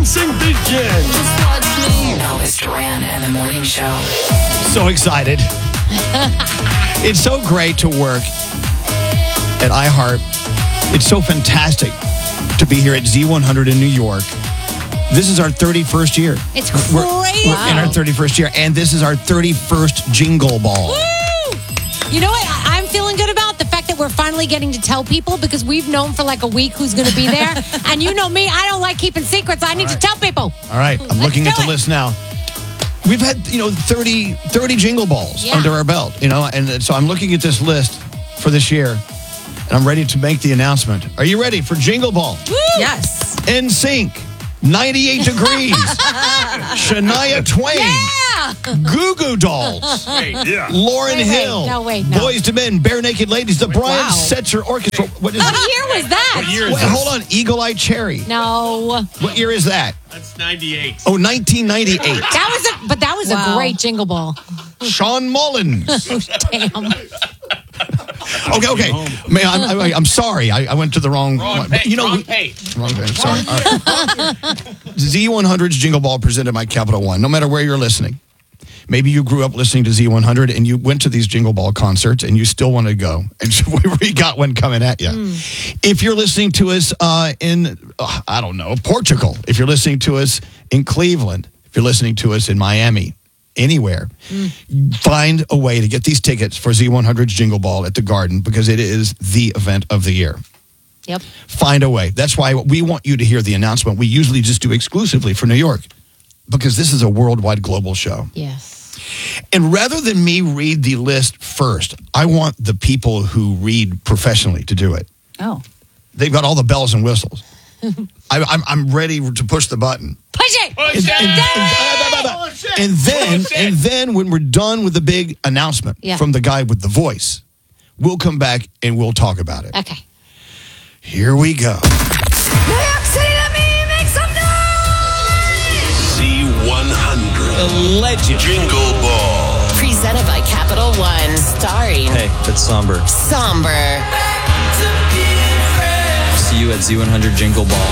dancing begin. Elvis Duran and the Morning Show. So excited. It's so great to work at iHeart. It's so fantastic to be here at Z100 in New York. This is our 31st year. It's We're crazy. in our 31st year, and this is our 31st Jingle Ball. Woo! You know what I'm feeling good about? The fact that we're finally getting to tell people, because we've known for like a week who's going to be there. And you know me, I don't like keeping secrets. I need to tell people. All right, I'm looking at do the it. list now. We've had, 30 Jingle Balls under our belt, and so I'm looking at this list for this year, and I'm ready to make the announcement. Are you ready for Jingle Ball? Woo! Yes. NSYNC, 98 Degrees, Shania Twain, Yeah! Goo Goo Dolls, Lauryn Wait, Hill, no. Boys to Men, Bare Naked Ladies, the Brian wow. Setzer Orchestra. What is What it? year was that? What year is Wait, this? hold on, Eagle Eye Cherry. No. What year is that? That's 98. Oh, 1998. That was a great jingle ball. Sean Mullins. Damn. Okay. Man, I'm sorry. I went to the wrong one. Page, wrong page. Wrong page. Sorry. All right. Z100's Jingle Ball presented by Capital One. No matter where you're listening. Maybe you grew up listening to Z100 and you went to these Jingle Ball concerts and you still want to go. And so we got one coming at you. If you're listening to us in, I don't know, Portugal, if you're listening to us in Cleveland, if you're listening to us in Miami, anywhere, find a way to get these tickets for Z100's Jingle Ball at the Garden because it is the event of the year. Yep. Find a way. That's why we want you to hear the announcement. We usually just do exclusively for New York because this is a worldwide global show. Yes. And rather than me read the list first, I want the people who read professionally to do it. Oh. They've got all the bells and whistles. I'm ready to push the button. Push it! And then when we're done with the big announcement from the guy with the voice, we'll come back and we'll talk about it. Okay. Here we go. New York City, let me make some noise! Z100. The legend. Jingle Ball. Presented by Capital One. Starring Hey, that's somber. Somber. See you at Z100 Jingle Ball.